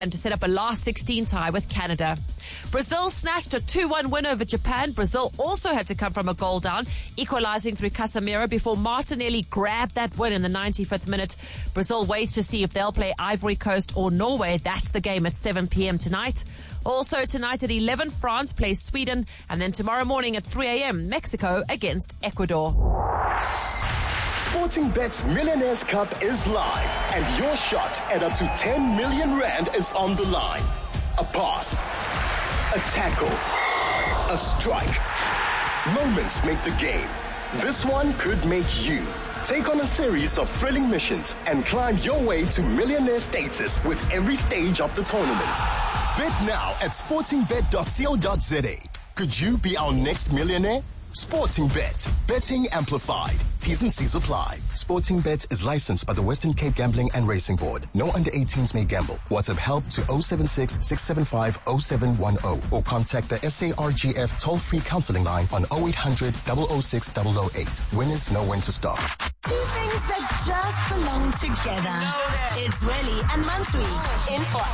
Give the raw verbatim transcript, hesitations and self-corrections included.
and to set up a last sixteen tie with Canada. Brazil snatched a two one win over Japan. Brazil also had to come from a goal down, equalizing through Casemiro before Martinelli grabbed that win in the ninety-fifth minute. Brazil waits to see if they'll play Ivory Coast or Norway. That's the game at seven p.m. tonight. Also tonight at eleven, France plays Sweden, and then tomorrow morning at three a.m., Mexico against Ecuador. Sportingbet's Millionaires Cup is live, and your shot at up to ten million rand is on the line. A pass, a tackle, a strike. Moments make the game. This one could make you. Take on a series of thrilling missions and climb your way to millionaire status with every stage of the tournament. Bet now at sportingbet dot co dot za. Could you be our next millionaire? Sportingbet. Betting amplified. T's and C's apply. Sportingbet is licensed by the Western Cape Gambling and Racing Board. No under eighteens may gamble. WhatsApp help to zero seven six, six seven five, zero seven one zero or contact the S A R G F toll-free counseling line on zero eight hundred, zero zero six, zero zero eight. Winners know when to start. Two things that just belong together. It's Welly and Mansui in for